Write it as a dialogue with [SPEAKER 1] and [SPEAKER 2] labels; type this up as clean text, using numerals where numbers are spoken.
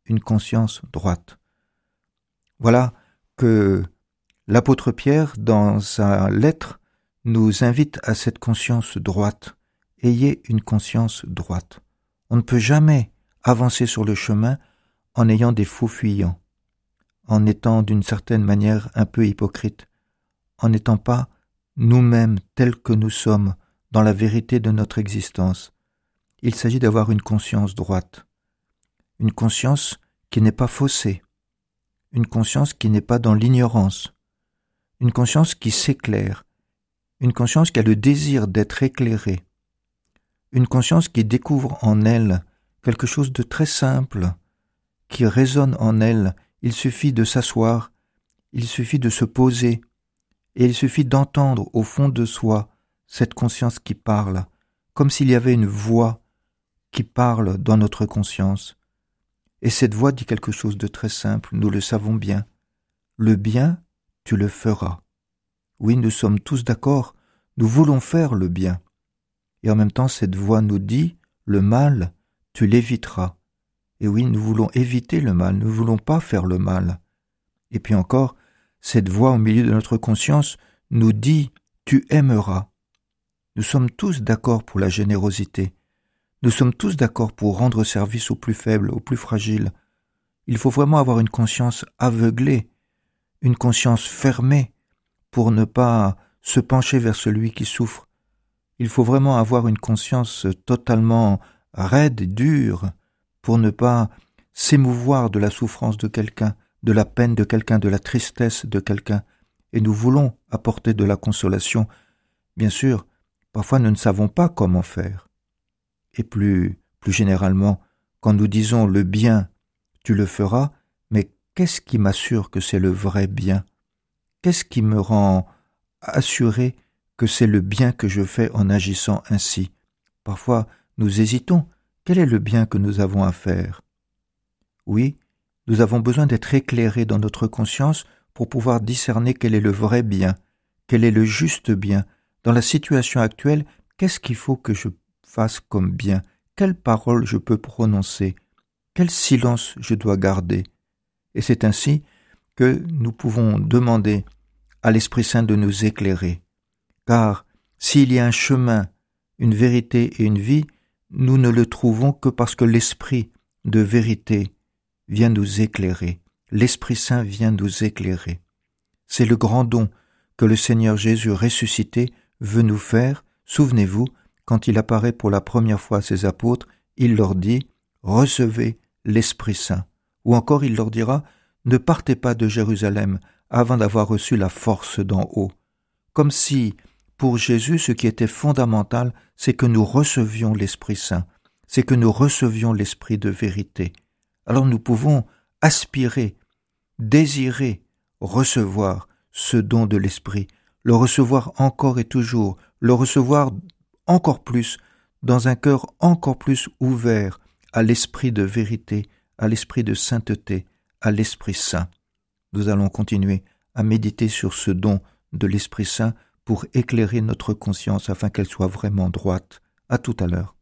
[SPEAKER 1] une conscience droite. Voilà que l'apôtre Pierre, dans sa lettre, nous invite à cette conscience droite. Ayez une conscience droite. On ne peut jamais avancer sur le chemin en ayant des faux fuyants, en étant d'une certaine manière un peu hypocrite, en n'étant pas nous-mêmes tels que nous sommes dans la vérité de notre existence. Il s'agit d'avoir une conscience droite, une conscience qui n'est pas faussée, une conscience qui n'est pas dans l'ignorance, une conscience qui s'éclaire, une conscience qui a le désir d'être éclairée, une conscience qui découvre en elle quelque chose de très simple, qui résonne en elle. Il suffit de s'asseoir, il suffit de se poser, et il suffit d'entendre au fond de soi cette conscience qui parle, comme s'il y avait une voix qui parle dans notre conscience. Et cette voix dit quelque chose de très simple, nous le savons bien. Le bien, tu le feras. Oui, nous sommes tous d'accord, nous voulons faire le bien. Et en même temps, cette voix nous dit, le mal, tu l'éviteras. Et oui, nous voulons éviter le mal, nous ne voulons pas faire le mal. Et puis encore, cette voix au milieu de notre conscience nous dit, tu aimeras. Nous sommes tous d'accord pour la générosité. Nous sommes tous d'accord pour rendre service aux plus faibles, aux plus fragiles. Il faut vraiment avoir une conscience aveuglée, une conscience fermée, pour ne pas se pencher vers celui qui souffre. Il faut vraiment avoir une conscience totalement raide, dure, pour ne pas s'émouvoir de la souffrance de quelqu'un, de la peine de quelqu'un, de la tristesse de quelqu'un. Et nous voulons apporter de la consolation. Bien sûr, parfois nous ne savons pas comment faire. Et plus généralement, quand nous disons le bien, tu le feras, mais qu'est-ce qui m'assure que c'est le vrai bien? Qu'est-ce qui me rend assuré que c'est le bien que je fais en agissant ainsi? Parfois, nous hésitons. Quel est le bien que nous avons à faire? Oui, nous avons besoin d'être éclairés dans notre conscience pour pouvoir discerner quel est le vrai bien, quel est le juste bien. Dans la situation actuelle, qu'est-ce qu'il faut que je fasse comme bien? Quelle parole je peux prononcer? Quel silence je dois garder? Et c'est ainsi que nous pouvons demander à l'Esprit Saint de nous éclairer. Car s'il y a un chemin, une vérité et une vie, nous ne le trouvons que parce que l'Esprit de vérité vient nous éclairer. L'Esprit Saint vient nous éclairer. C'est le grand don que le Seigneur Jésus ressuscité veut nous faire. Souvenez-vous, quand il apparaît pour la première fois à ses apôtres, il leur dit « Recevez l'Esprit Saint ». Ou encore il leur dira « Ne partez pas de Jérusalem avant d'avoir reçu la force d'en haut ». Comme si, pour Jésus, ce qui était fondamental, c'est que nous recevions l'Esprit Saint, c'est que nous recevions l'Esprit de vérité. Alors nous pouvons aspirer, désirer, recevoir ce don de l'Esprit, le recevoir encore et toujours, le recevoir encore plus, dans un cœur encore plus ouvert à l'Esprit de vérité, à l'Esprit de sainteté, à l'Esprit Saint. Nous allons continuer à méditer sur ce don de l'Esprit Saint pour éclairer notre conscience afin qu'elle soit vraiment droite. À tout à l'heure.